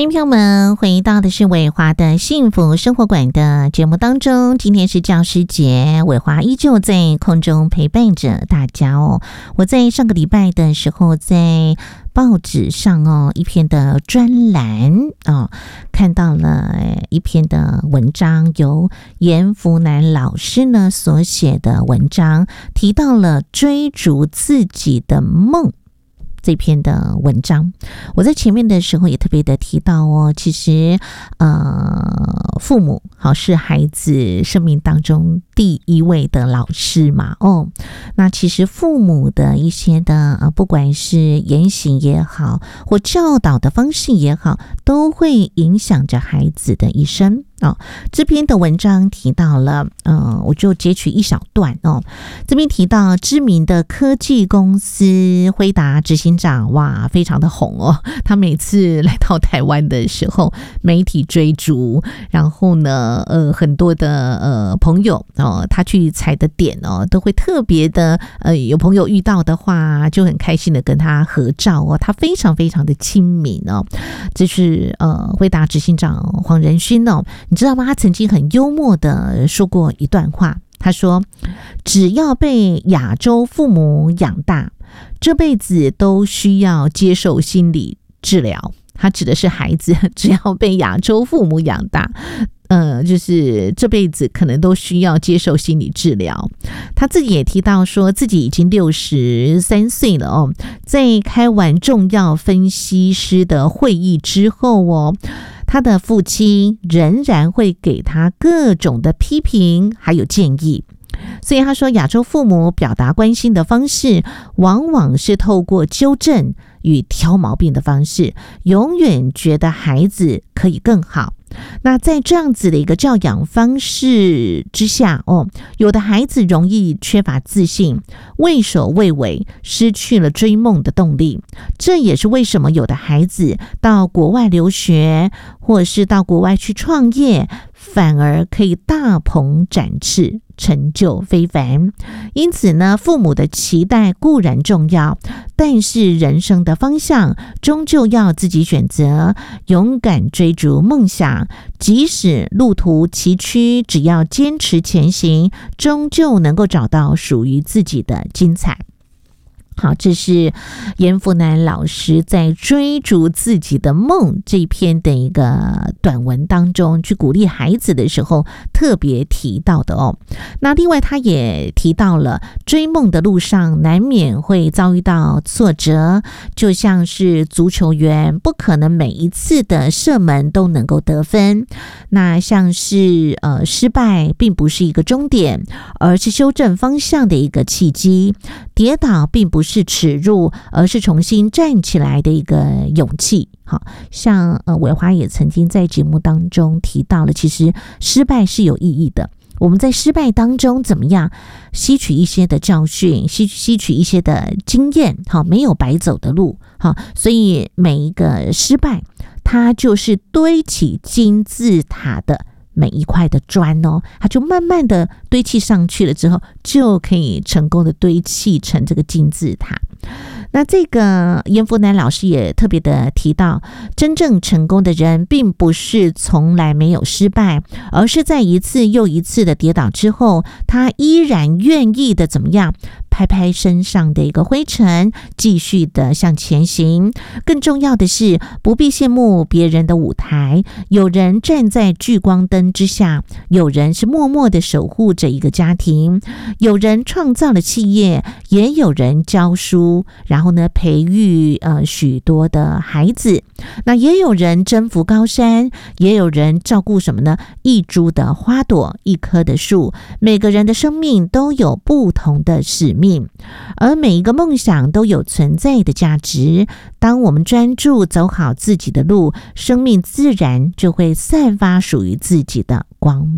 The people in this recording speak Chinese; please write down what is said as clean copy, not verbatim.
欢迎朋友们回到的是伟华的幸福生活馆的节目当中，今天是教师节，伟华依旧在空中陪伴着大家哦。我在上个礼拜的时候在报纸上一篇的专栏看到了一篇的文章，由严福南老师呢所写的文章，提到了追逐自己的梦这篇的文章。我在前面的时候也特别的提到其实父母是孩子生命当中第一位的老师嘛那其实父母的一些的不管是言行也好或教导的方式也好，都会影响着孩子的一生这篇的文章提到了我就截取一小段这边提到知名的科技公司辉达执行长，哇，非常的红他每次来到台湾的时候，媒体追逐，然后呢很多的朋友他去踩的点都会特别的有朋友遇到的话就很开心的跟他合照他非常非常的亲民这是辉达执行长黄仁勋你知道吗？他曾经很幽默的说过一段话，他说只要被亚洲父母养大，这辈子都需要接受心理治疗。他指的是孩子只要被亚洲父母养大就是这辈子可能都需要接受心理治疗。他自己也提到说自己已经63岁了在开完重要分析师的会议之后他的父亲仍然会给他各种的批评还有建议。所以他说亚洲父母表达关心的方式往往是透过纠正与挑毛病的方式，永远觉得孩子可以更好。那在这样子的一个教养方式之下有的孩子容易缺乏自信，畏首畏尾，失去了追梦的动力。这也是为什么有的孩子到国外留学，或者是到国外去创业，反而可以大鹏展翅，成就非凡。因此呢，父母的期待固然重要，但是人生的方向终究要自己选择，勇敢追逐梦想，即使路途崎岖，只要坚持前行，终究能够找到属于自己的精彩。好，这是严福南老师在追逐自己的梦这篇的一个短文当中去鼓励孩子的时候特别提到的那另外他也提到了追梦的路上难免会遭遇到挫折，就像是足球员不可能每一次的射门都能够得分，那像是失败并不是一个终点，而是修正方向的一个契机，跌倒并不是耻辱，而是重新站起来的一个勇气。好像伟华也曾经在节目当中提到了，其实失败是有意义的，我们在失败当中怎么样吸取一些的教训，吸取一些的经验，没有白走的路，所以每一个失败它就是堆起金字塔的每一块的砖它就慢慢的堆砌上去了之后，就可以成功的堆砌成这个金字塔。那这个严福南老师也特别的提到，真正成功的人并不是从来没有失败，而是在一次又一次的跌倒之后，他依然愿意的怎么样拍拍身上的一个灰尘，继续的向前行。更重要的是，不必羡慕别人的舞台，有人站在聚光灯之下，有人是默默的守护着一个家庭，有人创造了企业，也有人教书，然后呢培育许多的孩子，那也有人征服高山，也有人照顾什么呢？一株的花朵，一棵的树。每个人的生命都有不同的使命，而每一个梦想都有存在的价值。当我们专注走好自己的路，生命自然就会散发属于自己的光芒。